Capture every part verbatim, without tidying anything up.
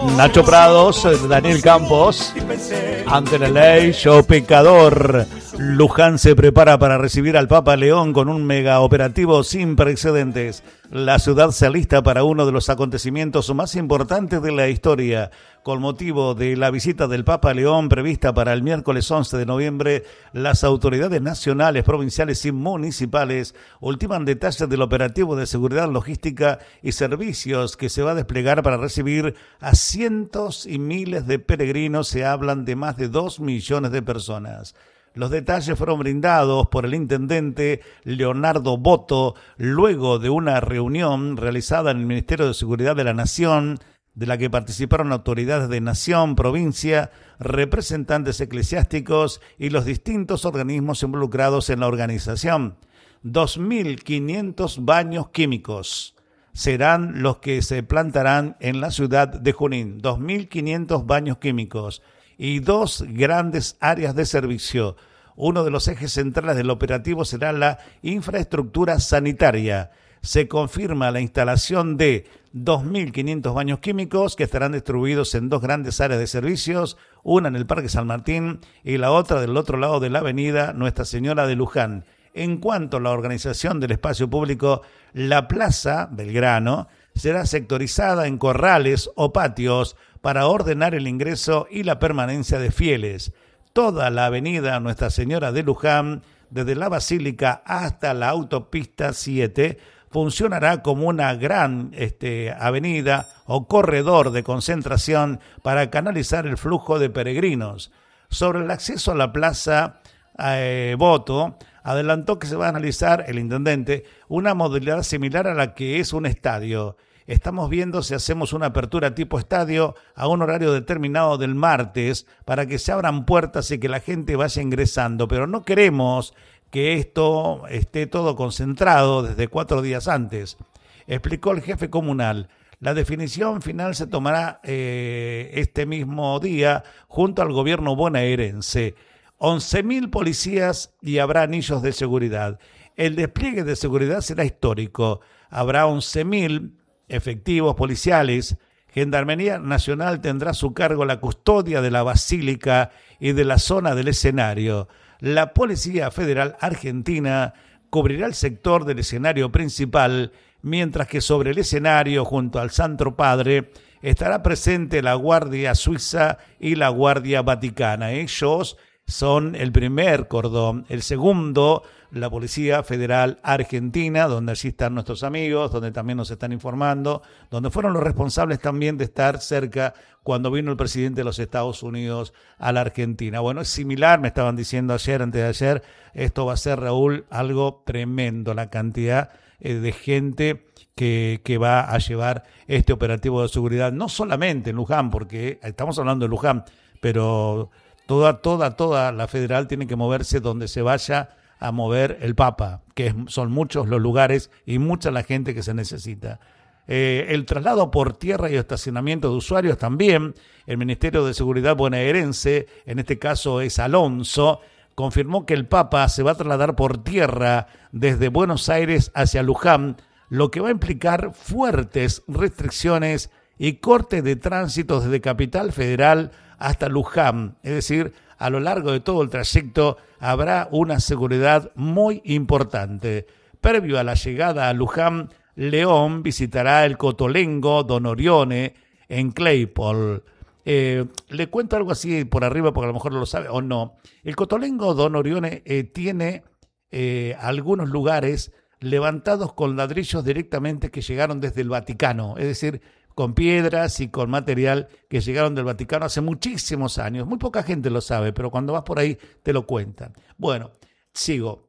Nacho Prados, Daniel Campos, ante la ley, yo pecador. Luján se prepara para recibir al Papa León con un mega operativo sin precedentes. La ciudad se alista para uno de los acontecimientos más importantes de la historia. Con motivo de la visita del Papa León prevista para el miércoles once de noviembre, las autoridades nacionales, provinciales y municipales ultiman detalles del operativo de seguridad logística y servicios que se va a desplegar para recibir a cientos y miles de peregrinos. Se hablan de más de dos millones de personas. Los detalles fueron brindados por el intendente Leonardo Boto luego de una reunión realizada en el Ministerio de Seguridad de la Nación, de la que participaron autoridades de nación, provincia, representantes eclesiásticos y los distintos organismos involucrados en la organización. dos mil quinientos baños químicos serán los que se plantarán en la ciudad de Junín. dos mil quinientos baños químicos y dos grandes áreas de servicio. Uno de los ejes centrales del operativo será la infraestructura sanitaria. Se confirma la instalación de dos mil quinientos baños químicos que estarán distribuidos en dos grandes áreas de servicios, una en el Parque San Martín y la otra del otro lado de la avenida Nuestra Señora de Luján. En cuanto a la organización del espacio público, la Plaza Belgrano será sectorizada en corrales o patios para ordenar el ingreso y la permanencia de fieles. Toda la avenida Nuestra Señora de Luján, desde la Basílica hasta la autopista siete, funcionará como una gran este, avenida o corredor de concentración para canalizar el flujo de peregrinos. Sobre el acceso a la Plaza eh, Boto, adelantó que se va a analizar, el intendente, una modalidad similar a la que es un estadio. Estamos viendo si hacemos una apertura tipo estadio a un horario determinado del martes para que se abran puertas y que la gente vaya ingresando, pero no queremos que esto esté todo concentrado desde cuatro días antes, explicó el jefe comunal. La definición final se tomará eh, este mismo día junto al gobierno bonaerense. once mil policías y habrá anillos de seguridad. El despliegue de seguridad será histórico. Habrá once mil efectivos policiales. Gendarmería Nacional tendrá a su cargo la custodia de la basílica y de la zona del escenario. La Policía Federal Argentina cubrirá el sector del escenario principal, mientras que sobre el escenario, junto al Santo Padre, estará presente la Guardia Suiza y la Guardia Vaticana. Ellos son el primer cordón. El segundo, la Policía Federal Argentina, donde allí están nuestros amigos, donde también nos están informando, donde fueron los responsables también de estar cerca cuando vino el presidente de los Estados Unidos a la Argentina. Bueno, es similar, me estaban diciendo ayer, antes de ayer, esto va a ser, Raúl, algo tremendo, la cantidad eh, de gente que, que va a llevar este operativo de seguridad, no solamente en Luján, porque estamos hablando de Luján, pero toda, toda, toda la federal tiene que moverse donde se vaya a mover el Papa, que es, son muchos los lugares y mucha la gente que se necesita. Eh, el traslado por tierra y estacionamiento de usuarios también, el Ministerio de Seguridad bonaerense, en este caso es Alonso, confirmó que el Papa se va a trasladar por tierra desde Buenos Aires hacia Luján, lo que va a implicar fuertes restricciones y cortes de tránsito desde Capital Federal hasta Luján, es decir, a lo largo de todo el trayecto habrá una seguridad muy importante. Previo a la llegada a Luján, León visitará el Cotolengo Don Orione en Claypole. Eh, le cuento algo así por arriba porque a lo mejor no lo sabe o no. El Cotolengo Don Orione eh, tiene eh, algunos lugares levantados con ladrillos directamente que llegaron desde el Vaticano, es decir, con piedras y con material que llegaron del Vaticano hace muchísimos años. Muy poca gente lo sabe, pero cuando vas por ahí te lo cuentan. Bueno, sigo.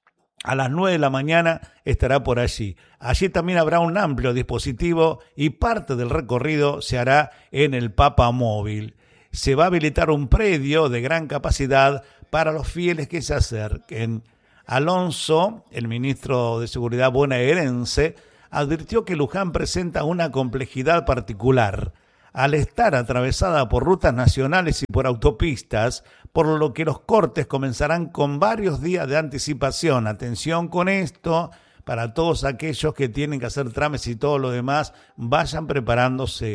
A las nueve de la mañana estará por allí. Allí también habrá un amplio dispositivo y parte del recorrido se hará en el Papa Móvil. Se va a habilitar un predio de gran capacidad para los fieles que se acerquen. Alonso, el ministro de Seguridad bonaerense, advirtió que Luján presenta una complejidad particular al estar atravesada por rutas nacionales y por autopistas, por lo que los cortes comenzarán con varios días de anticipación. Atención con esto, para todos aquellos que tienen que hacer trámites y todo lo demás, vayan preparándose.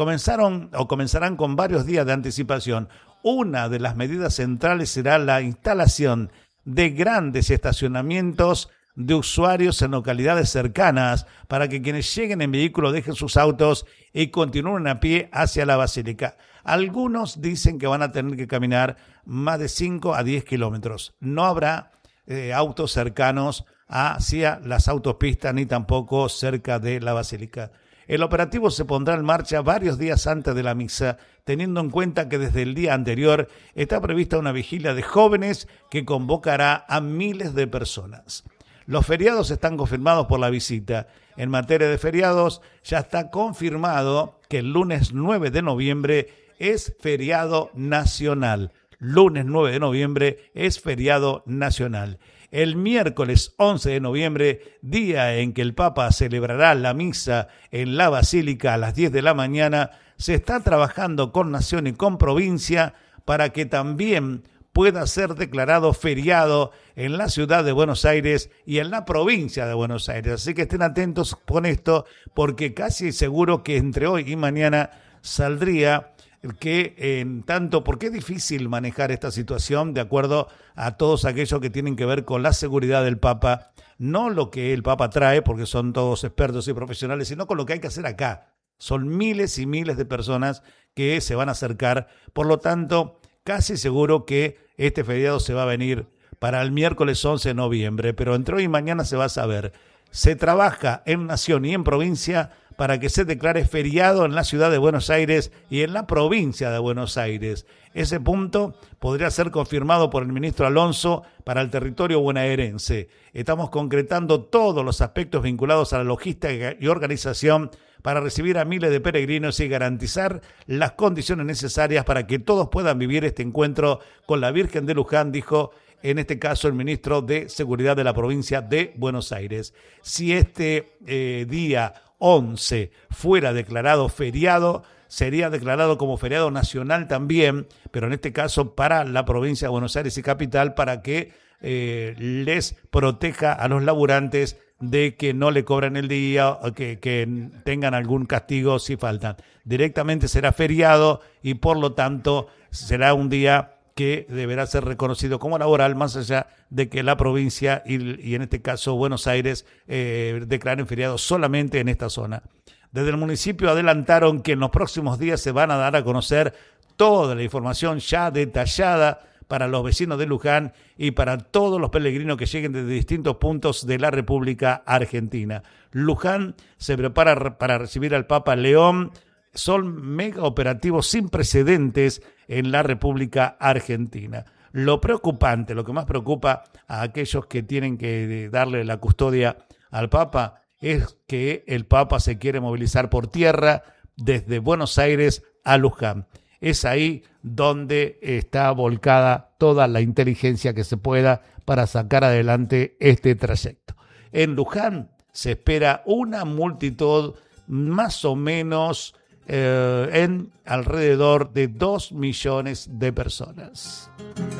comenzaron o comenzarán con varios días de anticipación. Una de las medidas centrales será la instalación de grandes estacionamientos de usuarios en localidades cercanas para que quienes lleguen en vehículo dejen sus autos y continúen a pie hacia la Basílica. Algunos dicen que van a tener que caminar más de cinco a diez kilómetros. No habrá eh, autos cercanos hacia las autopistas ni tampoco cerca de la Basílica. El operativo se pondrá en marcha varios días antes de la misa, teniendo en cuenta que desde el día anterior está prevista una vigilia de jóvenes que convocará a miles de personas. Los feriados están confirmados por la visita. En materia de feriados, ya está confirmado que el lunes nueve de noviembre es feriado nacional. Lunes nueve de noviembre es feriado nacional. El miércoles once de noviembre, día en que el Papa celebrará la misa en la Basílica a las diez de la mañana, se está trabajando con nación y con provincia para que también pueda ser declarado feriado en la ciudad de Buenos Aires y en la provincia de Buenos Aires. Así que estén atentos con esto, porque casi seguro que entre hoy y mañana saldría que en tanto, porque es difícil manejar esta situación de acuerdo a todos aquellos que tienen que ver con la seguridad del Papa, no lo que el Papa trae, porque son todos expertos y profesionales, sino con lo que hay que hacer acá. Son miles y miles de personas que se van a acercar, por lo tanto, casi seguro que este feriado se va a venir para el miércoles once de noviembre, pero entre hoy y mañana se va a saber. Se trabaja en nación y en provincia para que se declare feriado en la ciudad de Buenos Aires y en la provincia de Buenos Aires. Ese punto podría ser confirmado por el ministro Alonso para el territorio bonaerense. Estamos concretando todos los aspectos vinculados a la logística y organización para recibir a miles de peregrinos y garantizar las condiciones necesarias para que todos puedan vivir este encuentro con la Virgen de Luján, dijo en este caso el ministro de Seguridad de la provincia de Buenos Aires. Si este eh, día once fuera declarado feriado, sería declarado como feriado nacional también, pero en este caso para la provincia de Buenos Aires y capital, para que eh, les proteja a los laburantes de que no le cobran el día o que, que tengan algún castigo si faltan. Directamente será feriado y por lo tanto será un día que deberá ser reconocido como laboral, más allá de que la provincia y, y en este caso Buenos Aires eh, declaren feriado solamente en esta zona. Desde el municipio adelantaron que en los próximos días se van a dar a conocer toda la información ya detallada para los vecinos de Luján y para todos los peregrinos que lleguen desde distintos puntos de la República Argentina. Luján se prepara para recibir al Papa León. Son mega operativos sin precedentes en la República Argentina. Lo preocupante, lo que más preocupa a aquellos que tienen que darle la custodia al Papa es que el Papa se quiere movilizar por tierra desde Buenos Aires a Luján. Es ahí donde está volcada toda la inteligencia que se pueda para sacar adelante este trayecto. En Luján se espera una multitud más o menos eh, en alrededor de dos millones de personas.